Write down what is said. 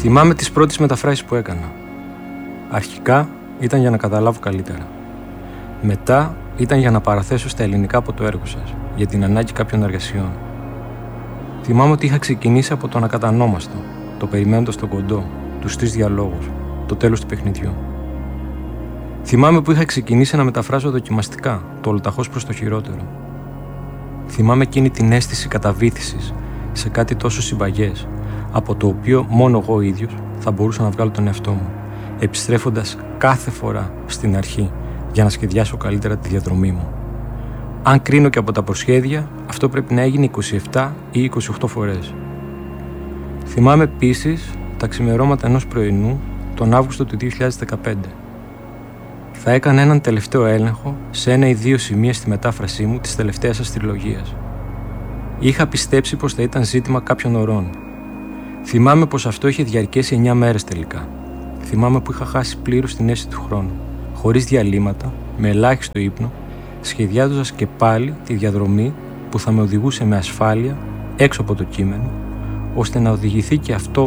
Θυμάμαι τις πρώτες μεταφράσεις που έκανα. Αρχικά ήταν για να καταλάβω καλύτερα. Μετά ήταν για να παραθέσω στα ελληνικά από το έργο σας, για την ανάγκη κάποιων εργασιών. Θυμάμαι ότι είχα ξεκινήσει από το ανακατανόμαστο, το περιμένοντας στον κοντό, τους 3 διαλόγους, το τέλος του παιχνιδιού. Θυμάμαι που είχα ξεκινήσει να μεταφράζω δοκιμαστικά, το ολοταχώς προς το χειρότερο. Θυμάμαι εκείνη την αίσθηση καταβήθησης σε κάτι τόσο συμπαγές, από το οποίο μόνο εγώ ίδιος θα μπορούσα να βγάλω τον εαυτό μου, επιστρέφοντας κάθε φορά στην αρχή για να σχεδιάσω καλύτερα τη διαδρομή μου. Αν κρίνω και από τα προσχέδια, αυτό πρέπει να έγινε 27 ή 28 φορές. Θυμάμαι επίσης τα ξημερώματα ενός πρωινού τον Αύγουστο του 2015. Θα έκανα έναν τελευταίο έλεγχο σε 1 ή 2 σημεία στη μετάφρασή μου της τελευταίας σας τριλογίας. Είχα πιστέψει πως θα ήταν ζήτημα κάποιων ωρών. Θυμάμαι πως αυτό είχε διαρκέσει 9 μέρες τελικά. Θυμάμαι που είχα χάσει πλήρως την αίσθηση του χρόνου, χωρίς διαλύματα, με ελάχιστο ύπνο, σχεδιάζοντας και πάλι τη διαδρομή που θα με οδηγούσε με ασφάλεια έξω από το κείμενο, ώστε να οδηγηθεί και αυτό